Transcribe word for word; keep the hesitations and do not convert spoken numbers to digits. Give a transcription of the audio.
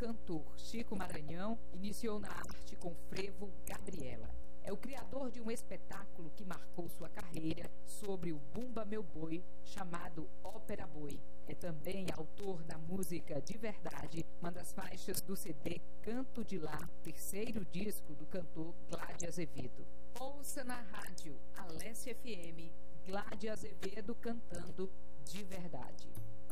cantor Chico Maranhão iniciou na arte com frevo Gabriela. É o criador de um espetáculo que marcou sua carreira sobre o Bumba Meu Boi, chamado Ópera Boi. É também autor da música De Verdade, uma das faixas do C D Canto de Lá, terceiro disco do cantor Gládio Azevedo. Ouça na rádio Alesse F M, Gládio Azevedo cantando De Verdade.